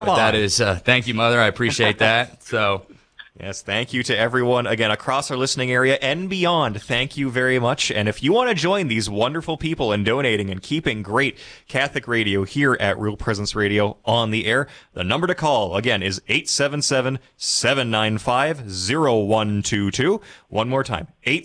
But that is, thank you, Mother. I appreciate that. So, Yes, thank you to everyone, again, across our listening area and beyond. Thank you very much. And if you want to join these wonderful people in donating and keeping great Catholic radio here at Real Presence Radio on the air, the number to call, again, is 877-795-0122. One more time,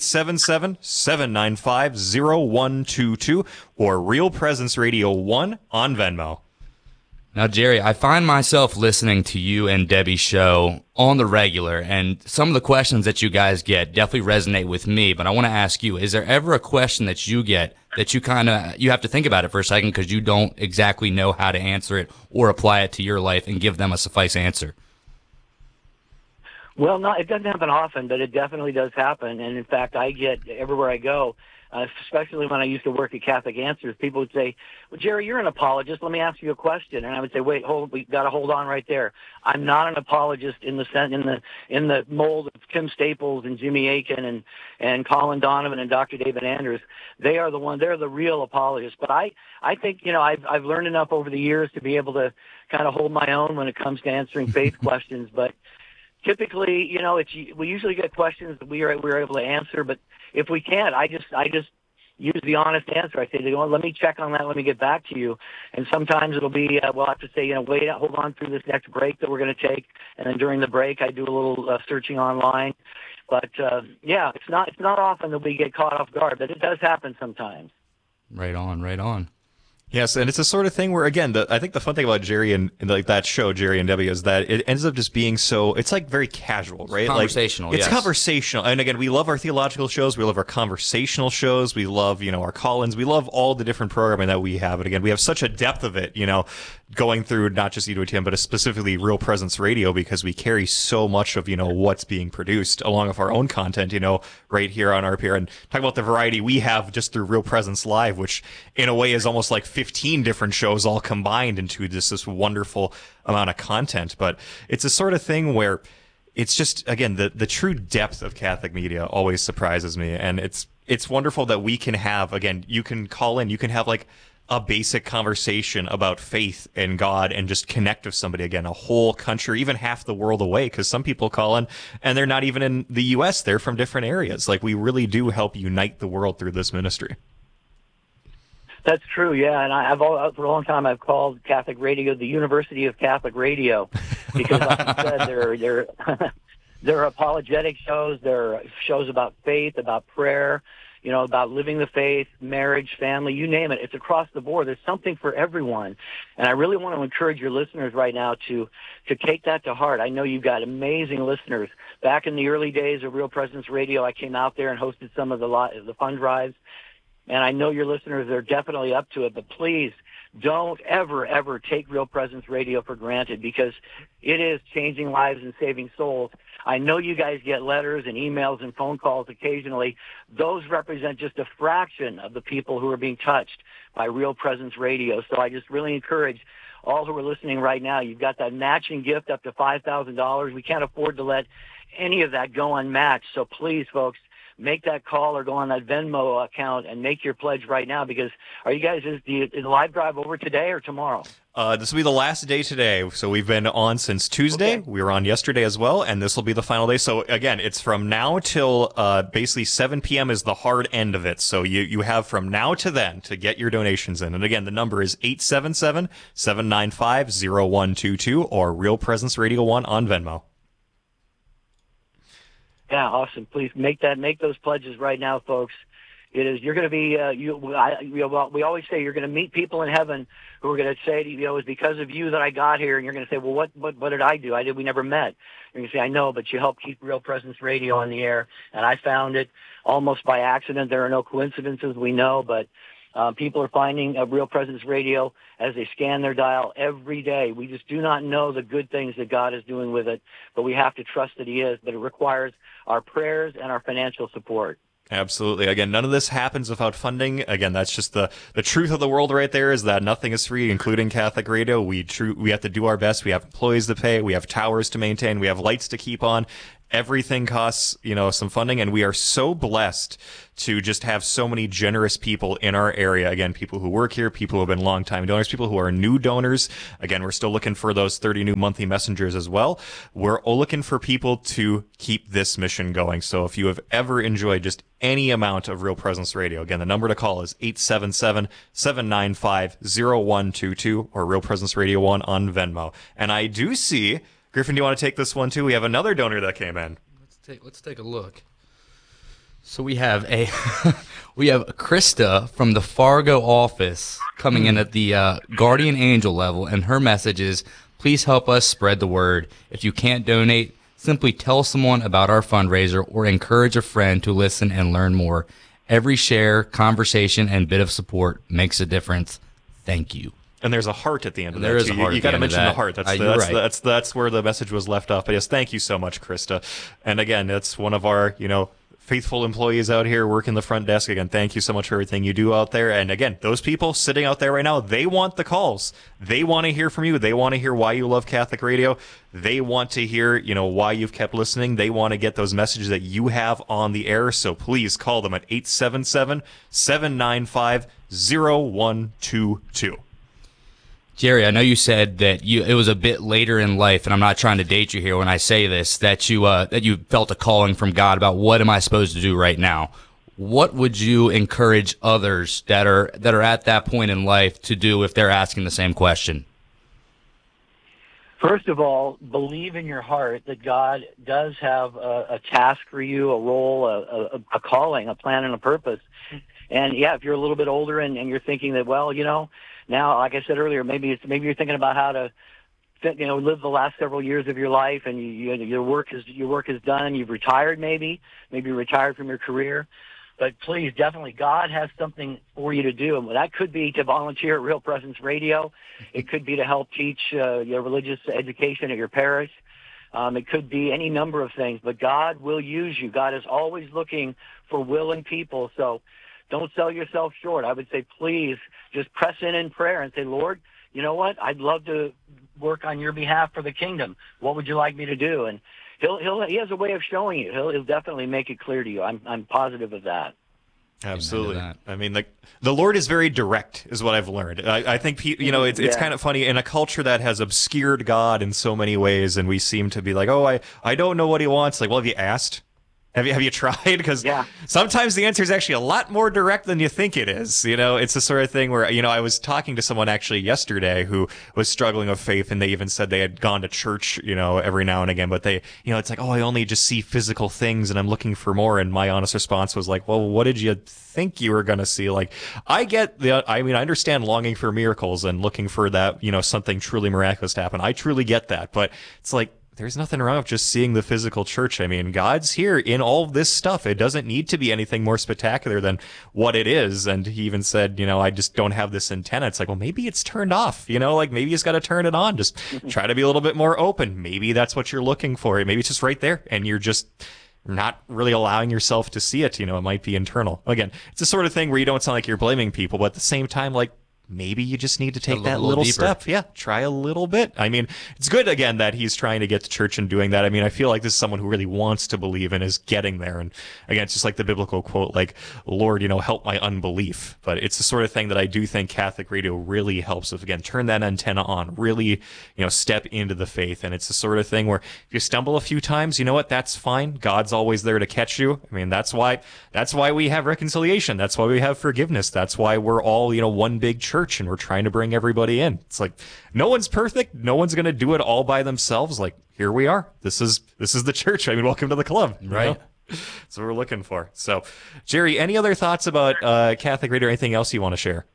877-795-0122, or Real Presence Radio 1 on Venmo. now, Jerry, I find myself listening to you and Debbie's show on the regular, and some of the questions that you guys get definitely resonate with me, but I want to ask you, is there ever a question that you get that you you have to think about it for a second because you don't exactly know how to answer it or apply it to your life and give them a suffice answer? Well, no, it doesn't happen often, but it definitely does happen. And in fact, I get everywhere I go, especially when I used to work at Catholic Answers, people would say, well, Jerry, you're an apologist. Let me ask you a question. And I would say, wait, we got to hold on right there. I'm not an apologist in the mold of Tim Staples and Jimmy Akin and Colin Donovan and Dr. David Andrews. They're the real apologists. But I think, I've learned enough over the years to be able to kind of hold my own when it comes to answering faith questions. But typically, we usually get questions that we're able to answer, but if we can't, I just use the honest answer. I say, let me check on that. Let me get back to you. And sometimes it'll be, we'll have to say, wait, hold on through this next break that we're going to take. And then during the break, I do a little searching online. But yeah, it's not often that we get caught off guard, but it does happen sometimes. Right on, right on. Yes, and it's a sort of thing where, again, I think the fun thing about Jerry and like that show, Jerry and Debbie, is that it ends up just being so, it's like very casual, right? Conversational, It's yes. conversational. And again, we love our theological shows. We love our conversational shows. We love, our call-ins. We love all the different programming that we have. And again, we have such a depth of it, going through not just EWTN, but specifically Real Presence Radio, because we carry so much of, what's being produced along with our own content, right here on RPR. And talk about the variety we have just through Real Presence Live, which in a way is almost like 15 different shows all combined into this wonderful amount of content. But it's a sort of thing where it's just, again, the true depth of Catholic media always surprises me. And it's wonderful that we can have, again, you can call in, you can have like a basic conversation about faith and God and just connect with somebody, again, a whole country, even half the world away, because some people call in and they're not even in the U.S., they're from different areas. Like, we really do help unite the world through this ministry. That's true, yeah. And for a long time, I've called Catholic Radio the University of Catholic Radio because, like you said, they're apologetic shows. They're shows about faith, about prayer, about living the faith, marriage, family, you name it. It's across the board. There's something for everyone. And I really want to encourage your listeners right now to take that to heart. I know you've got amazing listeners. Back in the early days of Real Presence Radio, I came out there and hosted some of the fund drives. And I know your listeners are definitely up to it, but please don't ever take Real Presence Radio for granted, because it is changing lives and saving souls. I know you guys get letters and emails and phone calls occasionally. Those represent just a fraction of the people who are being touched by Real Presence Radio. So I just really encourage all who are listening right now, you've got that matching gift up to $5,000. We can't afford to let any of that go unmatched. So please, folks, make that call or go on that Venmo account and make your pledge right now, because is the live drive over today or tomorrow? This will be the last day today. So we've been on since Tuesday. Okay. We were on yesterday as well, and this will be the final day. So again, it's from now till basically 7 p.m. is the hard end of it. So you have from now to then to get your donations in. And again, the number is 877-795-0122 or Real Presence Radio 1 on Venmo. Yeah, awesome. Please make those pledges right now, folks. You're going to be, we always say you're going to meet people in heaven who are going to say to you, it's because of you that I got here. And you're going to say, well, what did I do? We never met. You're going to say, I know, but you helped keep Real Presence Radio on the air. And I found it almost by accident. There are no coincidences, we know, but people are finding Real Presence Radio as they scan their dial every day. We just do not know the good things that God is doing with it, but we have to trust that He is. But it requires our prayers and our financial support. Absolutely. Again, none of this happens without funding. Again, that's just the truth of the world right there, is that nothing is free, including Catholic Radio. We have to do our best. We have employees to pay. We have towers to maintain. We have lights to keep on. Everything costs, some funding, and we are so blessed to just have so many generous people in our area. Again, people who work here, people who have been longtime donors, people who are new donors. Again, we're still looking for those 30 new monthly messengers as well. We're looking for people to keep this mission going. So if you have ever enjoyed just any amount of Real Presence Radio, again, the number to call is 877-795-0122 or Real Presence Radio 1 on Venmo. And I do see, Griffin, do you want to take this one too? We have another donor that came in. Let's take a look. So we have Krista from the Fargo office coming in at the Guardian Angel level, and her message is, please help us spread the word. If you can't donate, simply tell someone about our fundraiser or encourage a friend to listen and learn more. Every share, conversation, and bit of support makes a difference. Thank you. And there's a heart at the end of that. There is too. a heart. You got to mention the heart. That's where the message was left off. But yes, thank you so much, Krista. And again, that's one of our, faithful employees out here working the front desk. Again, thank you so much for everything you do out there. And again, those people sitting out there right now, they want the calls. They want to hear from you. They want to hear why you love Catholic radio. They want to hear, why you've kept listening. They want to get those messages that you have on the air. So please call them at 877-795-0122. Jerry, I know you said that it was a bit later in life, and I'm not trying to date you here when I say this, that you felt a calling from God about what am I supposed to do right now. What would you encourage others that are at that point in life to do if they're asking the same question? First of all, believe in your heart that God does have a task for you, a role, a calling, a plan, and a purpose. And yeah, if you're a little bit older and you're thinking that, well, now, like I said earlier, maybe you're thinking about how to, live the last several years of your life, and your work is done. You've retired, maybe you're retired from your career. But please, definitely, God has something for you to do, and that could be to volunteer at Real Presence Radio. It could be to help teach your religious education at your parish. It could be any number of things. But God will use you. God is always looking for willing people. So don't sell yourself short. I would say, please, just press in prayer and say, Lord, you know what? I'd love to work on your behalf for the kingdom. What would you like me to do? And he has a way of showing you. He'll definitely make it clear to you. I'm positive of that. Absolutely. I mean, the Lord is very direct, is what I've learned. I think, it's kind of funny in a culture that has obscured God in so many ways, and we seem to be like, oh, I don't know what he wants. Like, well, have you asked? Have you tried? Because sometimes the answer is actually a lot more direct than you think it is. It's the sort of thing where, I was talking to someone actually yesterday who was struggling with faith, and they even said they had gone to church, every now and again, but they, it's like, oh, I only just see physical things and I'm looking for more. And my honest response was like, well, what did you think you were going to see? Like, I understand longing for miracles and looking for that, something truly miraculous to happen. I truly get that, but it's like, there's nothing wrong with just seeing the physical church. I mean, God's here in all of this stuff. It doesn't need to be anything more spectacular than what it is. And he even said, I just don't have this antenna. It's like, well, maybe it's turned off, maybe he's got to turn it on. Just try to be a little bit more open. Maybe that's what you're looking for. Maybe it's just right there and you're just not really allowing yourself to see it. It might be internal. Again, it's the sort of thing where you don't sound like you're blaming people, but at the same time, like, maybe you just need to take that little step. Yeah, try a little bit. I mean, it's good, again, that he's trying to get to church and doing that. I mean, I feel like this is someone who really wants to believe and is getting there. And again, it's just like the biblical quote, like, Lord, help my unbelief. But it's the sort of thing that I do think Catholic radio really helps with. Again, turn that antenna on, really, step into the faith. And it's the sort of thing where if you stumble a few times, you know what? That's fine. God's always there to catch you. I mean, that's why we have reconciliation. That's why we have forgiveness. That's why we're all, one big church. And we're trying to bring everybody in. It's like, no one's perfect. No one's going to do it all by themselves. Like, here we are. This is the church. I mean, welcome to the club. Right. That's what we're looking for. So, Jerry, any other thoughts about Catholic radio or anything else you want to share?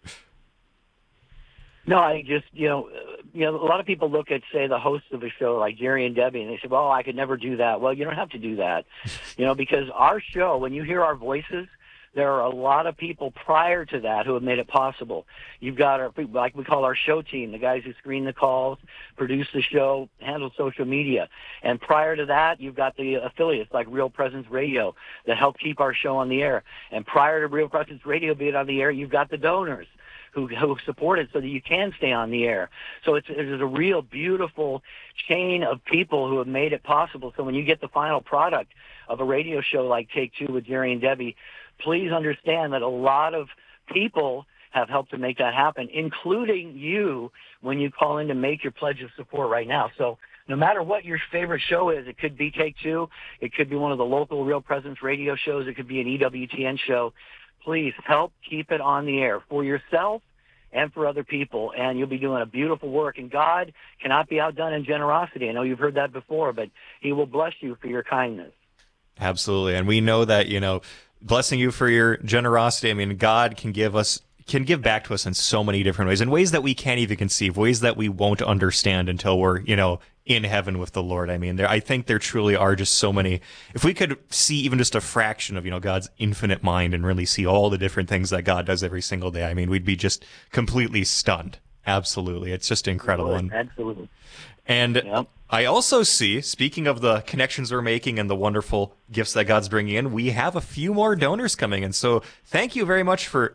No, I just, a lot of people look at, say, the hosts of a show like Jerry and Debbie, and they say, well, I could never do that. Well, you don't have to do that, because our show, when you hear our voices, there are a lot of people prior to that who have made it possible. You've got our, like we call our show team, the guys who screen the calls, produce the show, handle social media. And prior to that, you've got the affiliates like Real Presence Radio that help keep our show on the air. And prior to Real Presence Radio being on the air, you've got the donors who support it so that you can stay on the air. So it's a real beautiful chain of people who have made it possible. So when you get the final product of a radio show like Take Two with Jerry and Debbie, please understand that a lot of people have helped to make that happen, including you when you call in to make your pledge of support right now. So no matter what your favorite show is, it could be Take Two, it could be one of the local Real Presence radio shows, it could be an EWTN show. Please help keep it on the air for yourself and for other people, and you'll be doing a beautiful work. And God cannot be outdone in generosity. I know you've heard that before, but He will bless you for your kindness. Absolutely. And we know that, blessing you for your generosity. I mean, God can give back to us in so many different ways, in ways that we can't even conceive, ways that we won't understand until we're, in heaven with the Lord. I mean, I think there truly are just so many. If we could see even just a fraction of, God's infinite mind and really see all the different things that God does every single day, I mean, we'd be just completely stunned. Absolutely. It's just incredible. Absolutely. And yep. I also see, speaking of the connections we're making and the wonderful gifts that God's bringing in, we have a few more donors coming in. So thank you very much for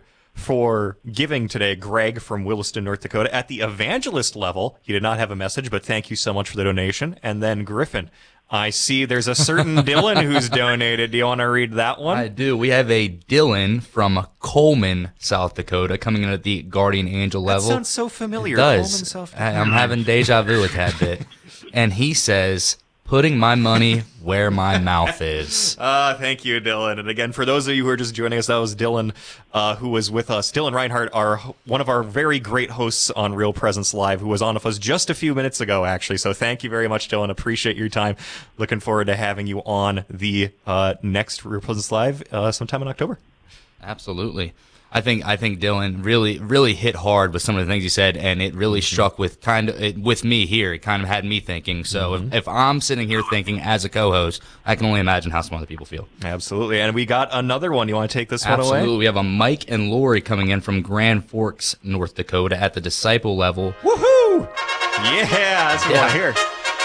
giving today, Greg from Williston, North Dakota. At the evangelist level, he did not have a message, but thank you so much for the donation. And then Griffin, I see there's a certain Dylan who's donated. Do you want to read that one? I do. We have a Dylan from Coleman, South Dakota, coming in at the Guardian Angel level. That sounds so familiar. It does. Coleman, South Dakota. I'm having deja vu a tad bit. And he says, putting my money where my mouth is. Thank you, Dylan. And again, for those of you who are just joining us, that was Dylan who was with us. Dylan Reinhardt, one of our very great hosts on Real Presence Live, who was on with us just a few minutes ago, actually. So thank you very much, Dylan. Appreciate your time. Looking forward to having you on the next Real Presence Live sometime in October. Absolutely. I think Dylan really hit hard with some of the things he said, and it really struck with with me here. It kind of had me thinking. So if I'm sitting here thinking as a co-host, I can only imagine how some other people feel. Absolutely. And we got another one. You want to take this one away? Absolutely. We have a Mike and Lori coming in from Grand Forks, North Dakota, at the disciple level. Woohoo! Yeah, that's what I hear.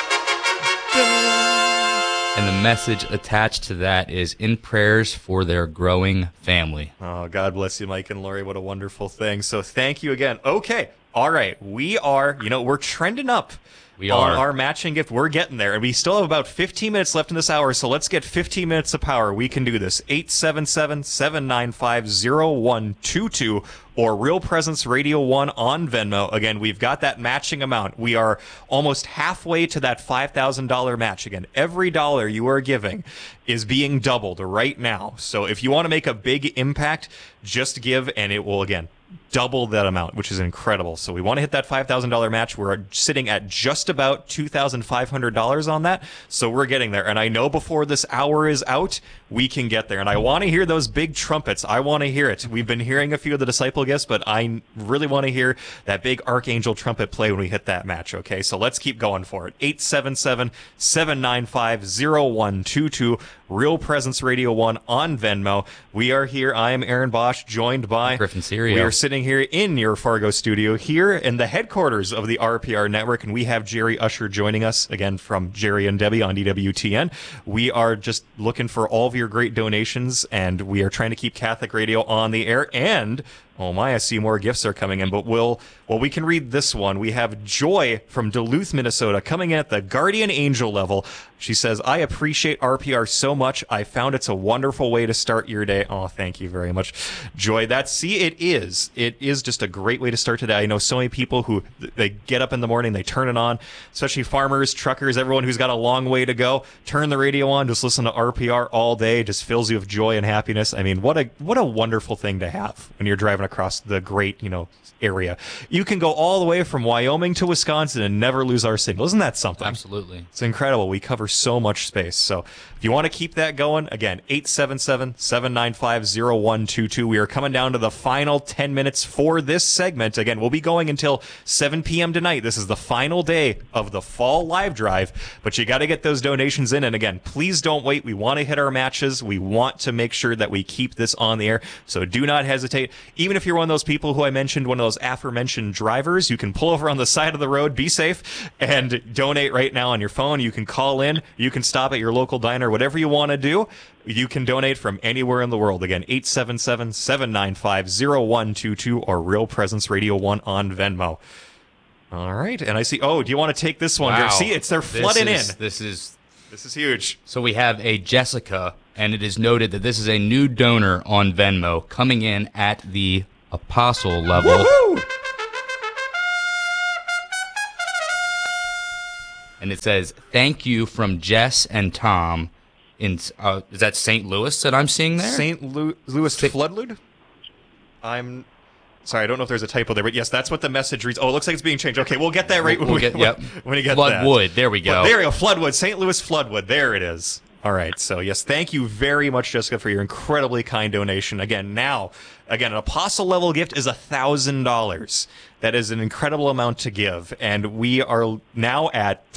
And the message attached to that is in prayers for their growing family. Oh, God bless you, Mike and Lori. What a wonderful thing. So thank you again. Okay. All right. We are, we're trending up. On our matching gift. We're getting there. And we still have about 15 minutes left in this hour, so let's get 15 minutes of power. We can do this. 877-795-0122 or Real Presence Radio 1 on Venmo. Again, we've got that matching amount. We are almost halfway to that $5,000 match. Again, every dollar you are giving is being doubled right now. So if you want to make a big impact, just give, and it will, again, double that amount, which is incredible. So we want to hit that $5,000 match. We're sitting at just about $2,500 on that. So we're getting there. And I know before this hour is out, we can get there. And I want to hear those big trumpets. I want to hear it. We've been hearing a few of the disciple gifts, but I really want to hear that big archangel trumpet play when we hit that match. Okay, so let's keep going for it. 877-795-0122. Real Presence Radio 1 on Venmo. We are here. I am Aaron Bosch, joined by Griffin Serio. We are sitting here in your Fargo studio, here in the headquarters of the RPR Network, and we have Jerry Usher joining us, again, from Jerry and Debbie on EWTN. We are just looking for all of your great donations, and we are trying to keep Catholic Radio on the air, and oh my, I see more gifts are coming in, but we can read this one. We have Joy from Duluth, Minnesota, coming in at the Guardian Angel level. She says, I appreciate RPR so much. I found it's a wonderful way to start your day. Oh, thank you very much, Joy. It is just a great way to start today. I know so many people who, they get up in the morning, they turn it on, especially farmers, truckers, everyone who's got a long way to go. Turn the radio on, just listen to RPR all day. Just fills you with joy and happiness. I mean, what a wonderful thing to have when you're driving across the great, area. You can go all the way from Wyoming to Wisconsin and never lose our signal. Isn't that something? Absolutely. It's incredible. We cover so much space. So if you want to keep that going, again, 877-795-0122. We are coming down to the final 10 minutes for this segment. Again, we'll be going until 7 p.m. tonight. This is the final day of the fall live drive, but you got to get those donations in. And again, please don't wait. We want to hit our matches. We want to make sure that we keep this on the air. So do not hesitate. Even even if you're one of those people who I mentioned, one of those aforementioned drivers, you can pull over on the side of the road, be safe, and donate right now on your phone. You can call in. You can stop at your local diner, whatever you want to do. You can donate from anywhere in the world. Again, 877-795-0122 or Real Presence Radio 1 on Venmo. All right. And I see, do you want to take this one? Wow. See, they're flooding in. This is huge. So we have a Jessica, and it is noted that this is a new donor on Venmo coming in at the apostle level. Woohoo! And it says, thank you from Jess and Tom in, is that St. Louis that I'm seeing there? St. Louis Floodwood? I'm sorry, I don't know if there's a typo there, but yes, that's what the message reads. Oh, it looks like it's being changed. Okay, we'll get that right when we get that. Floodwood, there we go. There we go, Floodwood, St. Louis Floodwood, there it is. All right, so yes, thank you very much, Jessica, for your incredibly kind donation. Again, an apostle level gift is $1,000. That is an incredible amount to give, and we are now at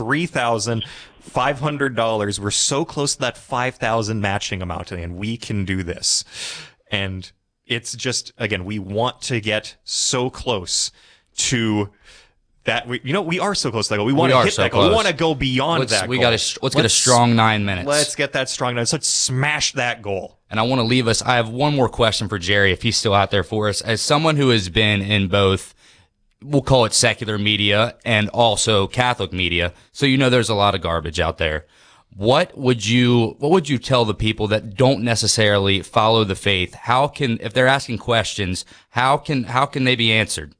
$3,500. We're so close to that $5,000 matching amount, and we can do this. And it's just, again, we want to get so close to that. We are so close to that goal. We want to hit that goal. We want to go beyond that goal. Let's get a strong 9 minutes. Let's get that strong 9 minutes. Let's smash that goal. And I want to leave us. I have one more question for Jerry, if he's still out there for us. As someone who has been in both, we'll call it secular media and also Catholic media, so there's a lot of garbage out there. What would you tell the people that don't necessarily follow the faith? If they're asking questions, how can they be answered?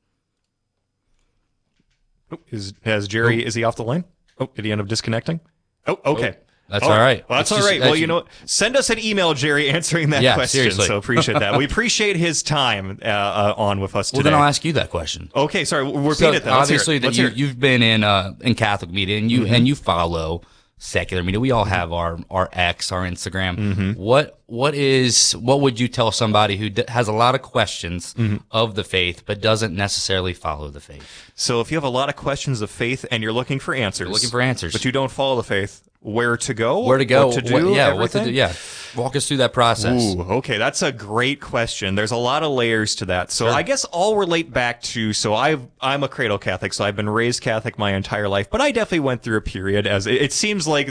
Is he off the line? Oh, did he end up disconnecting? Oh, okay. That's all right. Well, that's all right. Well, send us an email, Jerry, answering that question. Seriously. So appreciate that. We appreciate his time on with us today. Well, then I'll ask you that question. Okay, sorry. We'll repeat it then. Obviously, you've been in Catholic media and you follow secular media. We all have our X, our Instagram. What would you tell somebody who has a lot of questions of the faith but doesn't necessarily follow the faith? So if you have a lot of questions of faith and you're looking for answers, but you don't follow the faith, where to go, what to do, what to do. Yeah, walk us through that process. Ooh, okay, that's a great question. There's a lot of layers to that. So I guess I'll relate back to, I'm a cradle Catholic, so I've been raised Catholic my entire life, but I definitely went through a period, as it seems like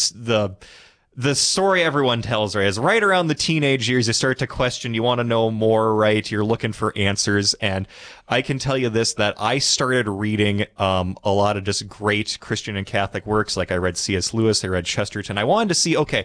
the story everyone tells, right, is right around the teenage years, you start to question, you want to know more, right? You're looking for answers. And I can tell you this, that I started reading a lot of just great Christian and Catholic works. Like I read C.S. Lewis, I read Chesterton. I wanted to see, okay,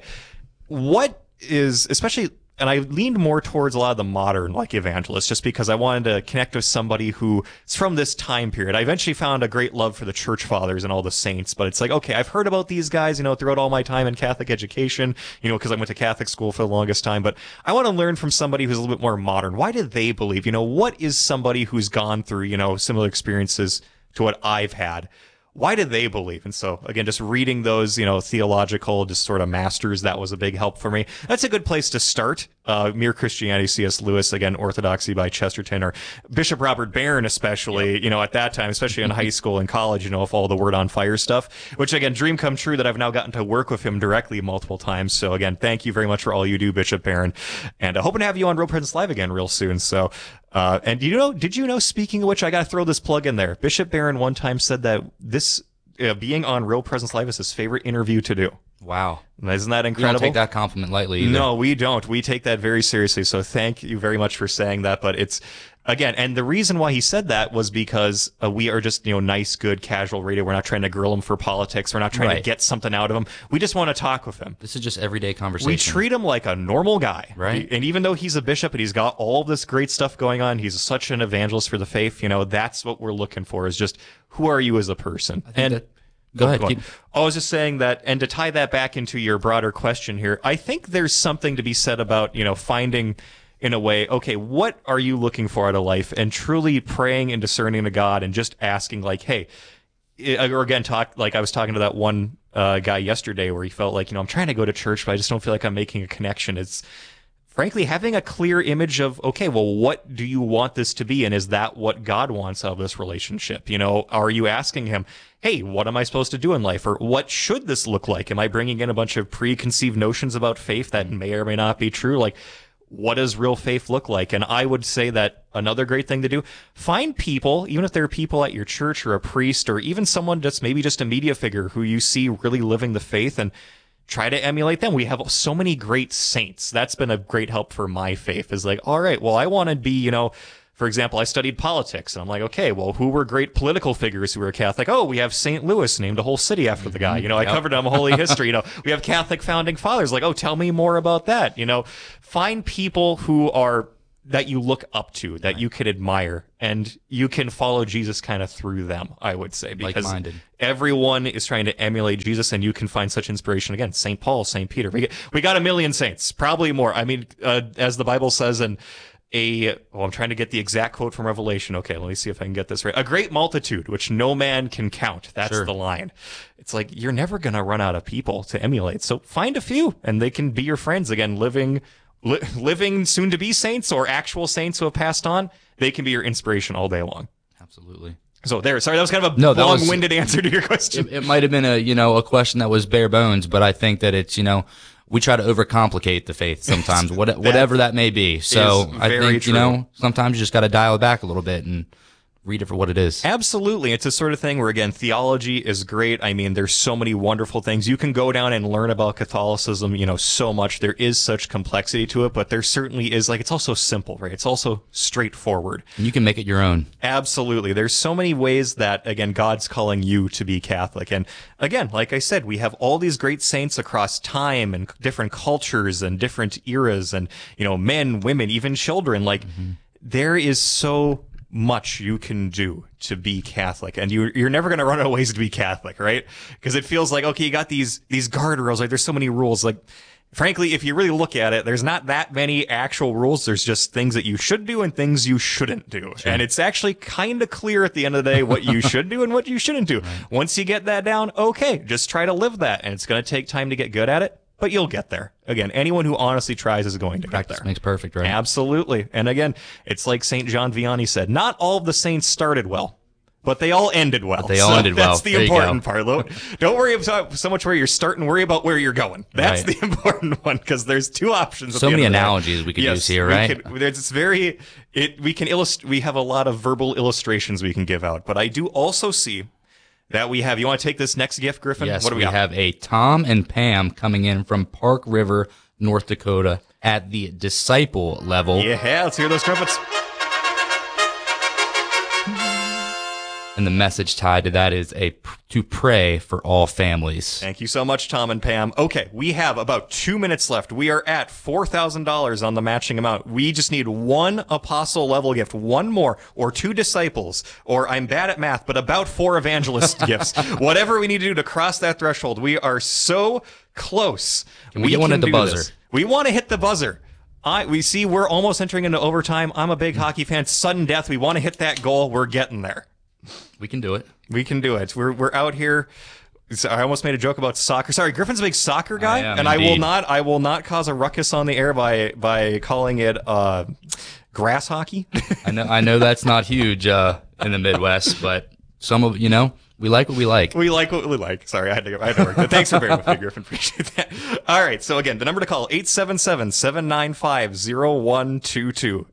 what is, especially, and I leaned more towards a lot of the modern evangelists, just because I wanted to connect with somebody who is from this time period. I eventually found a great love for the church fathers and all the saints, but it's like, okay, I've heard about these guys, throughout all my time in Catholic education, because I went to Catholic school for the longest time, but I want to learn from somebody who's a little bit more modern. Why did they believe? What is somebody who's gone through, similar experiences to what I've had? Why did they believe? And so, again, just reading those, theological, just sort of masters, that was a big help for me. That's a good place to start. Mere Christianity, C.S. Lewis, again, Orthodoxy by Chesterton, or Bishop Robert Barron, especially, at that time, especially in high school and college, of all the Word on Fire stuff, which, again, dream come true that I've now gotten to work with him directly multiple times. So, again, thank you very much for all you do, Bishop Barron. And hoping to have you on Real Presence Live again real soon. So, and did you know, speaking of which, I got to throw this plug in there. Bishop Barron one time said that this being on Real Presence Live is his favorite interview to do. Wow. Isn't that incredible? We don't take that compliment lightly either. No, we don't. We take that very seriously. So thank you very much for saying that. But it's, again, and the reason why he said that was because we are just, nice, good, casual radio. We're not trying to grill him for politics. We're not trying to get something out of him. We just want to talk with him. This is just everyday conversation. We treat him like a normal guy. Right. And even though he's a bishop and he's got all this great stuff going on, he's such an evangelist for the faith, that's what we're looking for, is just, who are you as a person? Go ahead. I was just saying that, and to tie that back into your broader question here, I think there's something to be said about, finding, in a way, okay, what are you looking for out of life? And truly praying and discerning to God and just asking, hey, or again, I was talking to that one guy yesterday where he felt like, I'm trying to go to church, but I just don't feel like I'm making a connection. It's frankly having a clear image of, okay, well, what do you want this to be? And is that what God wants out of this relationship? Are you asking him, hey, what am I supposed to do in life? Or what should this look like? Am I bringing in a bunch of preconceived notions about faith that may or may not be true? what does real faith look like? And I would say that another great thing to do, find people, even if they're people at your church or a priest or even someone that's maybe just a media figure who you see really living the faith, and try to emulate them. We have so many great saints. That's been a great help for my faith, is like, all right, well, I want to be, for example, I studied politics, and I'm like, okay, well, who were great political figures who were Catholic? Oh, we have St. Louis, named a whole city after the guy. I covered him Holy History. We have Catholic founding fathers. Like, oh, tell me more about that. Find people who are that you look up to, that you can admire, and you can follow Jesus kind of through them, I would say, because like-minded. Everyone is trying to emulate Jesus, and you can find such inspiration. Again, St. Paul, St. Peter. We got a million saints, probably more. I mean, as the Bible says in I'm trying to get the exact quote from Revelation. Okay, let me see if I can get this right. A great multitude, which no man can count. That's Sure. the line. It's like, you're never going to run out of people to emulate. So find a few, and they can be your friends. Again, living soon to be saints or actual saints who have passed on, they can be your inspiration all day long. Absolutely. So sorry, that was kind of a No, that was- long-winded answer to your question. It might have been a question that was bare bones, but I think that it's, we try to overcomplicate the faith sometimes, whatever that may be. So is I very think, true. sometimes you just got to dial it back a little bit and read it for what it is. Absolutely. It's a sort of thing where, again, theology is great. I mean, there's so many wonderful things. You can go down and learn about Catholicism, so much. There is such complexity to it, but there certainly is, it's also simple, right? It's also straightforward. And you can make it your own. Absolutely. There's so many ways that, again, God's calling you to be Catholic. And again, like I said, we have all these great saints across time and different cultures and different eras and, men, women, even children. There is so much you can do to be Catholic, and you're never going to run out of ways to be Catholic, right? Because it feels like, okay, you got these guardrails, there's so many rules. Frankly, if you really look at it, there's not that many actual rules. There's just things that you should do and things you shouldn't do. Sure. And it's actually kind of clear at the end of the day what you should do and what you shouldn't do. Right. Once you get that down, okay, just try to live that, and it's going to take time to get good at it. But you'll get there. Again, anyone who honestly tries is going to Practice get there. Makes perfect, right? Absolutely. And again, it's like St. John Vianney said, not all of the saints started well, but they all ended well. That's the important part. Don't worry about so much where you're starting, worry about where you're going. That's the important one, because there's two options. So many analogies we could use here, right? We have a lot of verbal illustrations we can give out, but I do also see that we have. You want to take this next gift, Griffin? Yes, what do we have a Tom and Pam coming in from Park River, North Dakota at the disciple level. Yeah, let's hear those trumpets. And the message tied to that is to pray for all families. Thank you so much, Tom and Pam. Okay, we have about 2 minutes left. We are at $4,000 on the matching amount. We just need one apostle level gift, one more, or two disciples, or I'm bad at math, but about 4 evangelist gifts. Whatever we need to do to cross that threshold. We are so close. Can we get one at the buzzer? This. We want to hit the buzzer. We're almost entering into overtime. I'm a big hockey fan. Sudden death. We want to hit that goal. We're getting there. We can do it. We can do it. We're out here. I almost made a joke about soccer. Sorry, Griffin's a big soccer guy, and indeed. I will not cause a ruckus on the air by calling it grass hockey. I know that's not huge in the Midwest, but some of we like what we like. We like what we like. Sorry, I had to work that. Thanks for bearing with me, Griffin. Appreciate that. All right. So again, the number to call, 877-795-0122.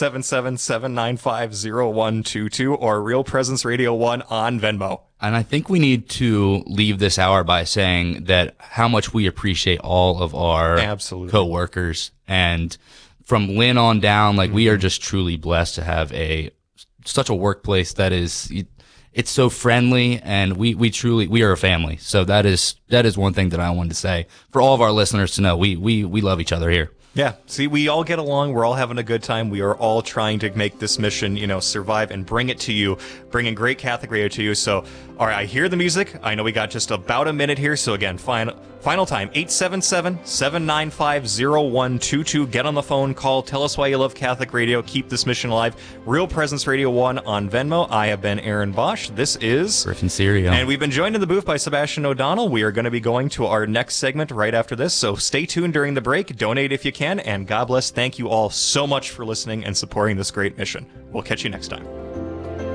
877-795-0122 or Real Presence Radio 1 on Venmo. And I think we need to leave this hour by saying that how much we appreciate all of our coworkers. And from Lynn on down, we are just truly blessed to have such a workplace that is... It's so friendly, and we are a family. So that is one thing that I wanted to say for all of our listeners to know. We love each other here. Yeah. See, we all get along. We're all having a good time. We are all trying to make this mission, survive and bring it to you, bringing great Catholic radio to you. So, all right, I hear the music. I know we got just about a minute here. So again, final time, 877-795-0122. Get on the phone, call, tell us why you love Catholic radio. Keep this mission alive. Real Presence Radio 1 on Venmo. I have been Aaron Bosch. This is Griffin Serio. And we've been joined in the booth by Sebastian O'Donnell. We are going to be going to our next segment right after this. So stay tuned during the break. Donate if you can. And God bless. Thank you all so much for listening and supporting this great mission. We'll catch you next time.